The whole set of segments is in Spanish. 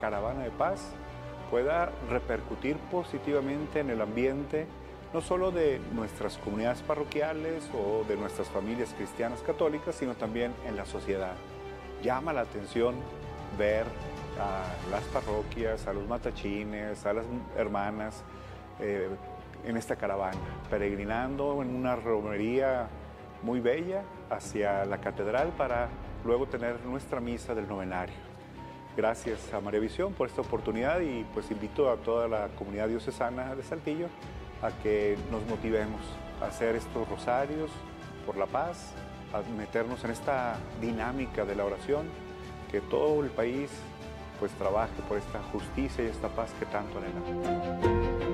Caravana de Paz pueda repercutir positivamente en el ambiente, no solo de nuestras comunidades parroquiales o de nuestras familias cristianas católicas, sino también en la sociedad. Llama la atención ver a las parroquias, a los matachines, a las hermanas en esta caravana, peregrinando en una romería muy bella hacia la catedral para luego tener nuestra misa del novenario. Gracias a María Visión por esta oportunidad y pues invito a toda la comunidad diocesana de Saltillo a que nos motivemos a hacer estos rosarios por la paz, a meternos en esta dinámica de la oración, que todo el país pues trabaje por esta justicia y esta paz que tanto anhelamos.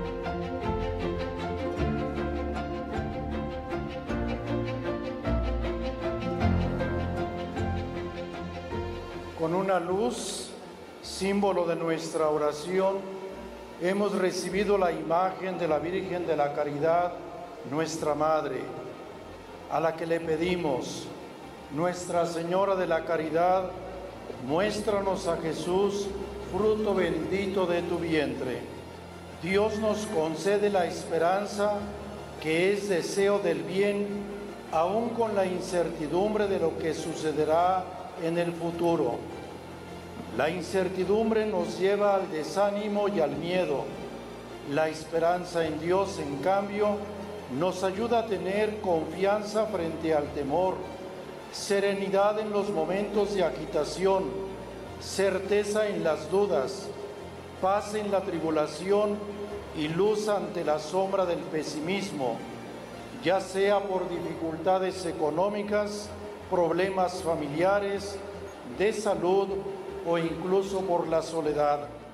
Con una luz, símbolo de nuestra oración, hemos recibido la imagen de la Virgen de la Caridad, nuestra Madre, a la que le pedimos: Nuestra Señora de la Caridad, muéstranos a Jesús, fruto bendito de tu vientre. Dios nos concede la esperanza, que es deseo del bien, aun con la incertidumbre de lo que sucederá en el futuro. La incertidumbre nos lleva al desánimo y al miedo. La esperanza en Dios, en cambio, nos ayuda a tener confianza frente al temor, serenidad en los momentos de agitación, certeza en las dudas, paz en la tribulación y luz ante la sombra del pesimismo, ya sea por dificultades económicas, problemas familiares, de salud o incluso por la soledad.